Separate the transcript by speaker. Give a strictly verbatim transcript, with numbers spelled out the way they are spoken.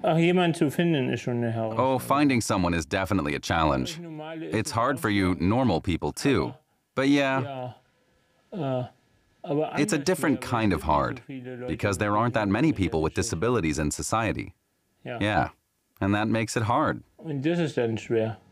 Speaker 1: Ach, jemanden zu finden ist schon eine
Speaker 2: Oh,
Speaker 1: Herausforderung.
Speaker 2: finding someone is definitely a challenge. It's hard for you normal people too. But yeah,
Speaker 1: Ja, äh, aber
Speaker 2: it's a
Speaker 1: anders
Speaker 2: different
Speaker 1: schwer, weil
Speaker 2: kind
Speaker 1: es
Speaker 2: of
Speaker 1: gibt nicht so
Speaker 2: hard,
Speaker 1: viele Leute
Speaker 2: because
Speaker 1: mit
Speaker 2: there aren't that many people with
Speaker 1: Behinderung.
Speaker 2: disabilities in society.
Speaker 1: Ja.
Speaker 2: Yeah, and that makes it hard.
Speaker 1: Und das ist dann schwer.